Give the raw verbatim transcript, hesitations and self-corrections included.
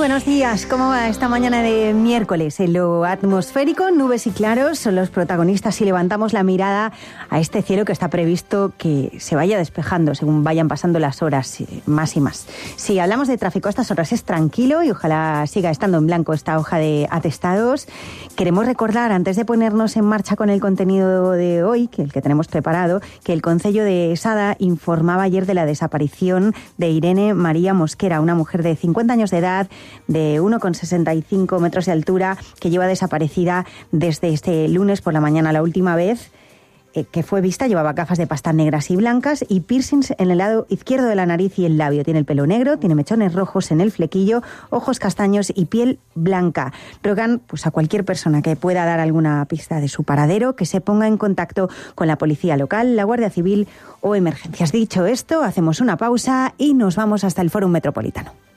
Buenos días, ¿cómo va esta mañana de miércoles? En lo atmosférico, nubes y claros son los protagonistas y levantamos la mirada a este cielo que está previsto que se vaya despejando según vayan pasando las horas, más y más. Si hablamos de tráfico a estas horas es tranquilo y ojalá siga estando en blanco esta hoja de atestados. Queremos recordar, antes de ponernos en marcha con el contenido de hoy, que el que tenemos preparado, que el Concello de Sada informaba ayer de la desaparición de Irene María Mosquera, una mujer de cincuenta años de edad, de uno coma sesenta y cinco metros de altura, que lleva desaparecida desde este lunes por la mañana. La última vez eh, que fue vista llevaba gafas de pasta negras y blancas y piercings en el lado izquierdo de la nariz y el labio. Tiene el pelo negro, tiene mechones rojos en el flequillo, ojos castaños y piel blanca. Rogan pues, a cualquier persona que pueda dar alguna pista de su paradero que se ponga en contacto con la policía local, la Guardia Civil o emergencias. Dicho esto, hacemos una pausa y nos vamos hasta el Fórum Metropolitano.